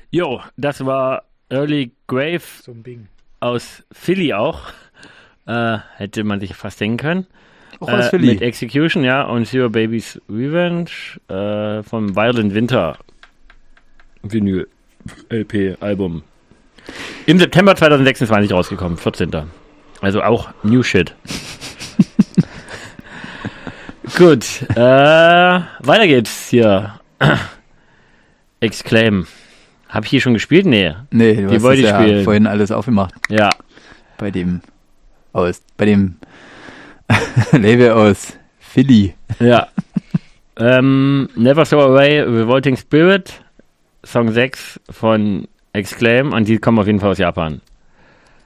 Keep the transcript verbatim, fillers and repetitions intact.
Jo, das war Early Grave So ein Bing. aus Philly auch. Äh, hätte man sich fast denken können. Auch aus äh, Philly. Mit Execution, ja, und Zero Babies Revenge äh, vom Violent Winter Vinyl L P-Album. Im September zwanzig sechsundzwanzig rausgekommen, vierzehnter Also auch New Shit. Gut, äh, weiter geht's hier. Exclaim. Hab ich hier schon gespielt? Nee. Nee, du Die hast wollte es ich ja spielen. vorhin alles aufgemacht. Ja. Bei dem aus, bei dem Label aus Philly. Ja. ähm, Never Throw Away, Revolting Spirit, Song sechs von Exclaim, und die kommen auf jeden Fall aus Japan.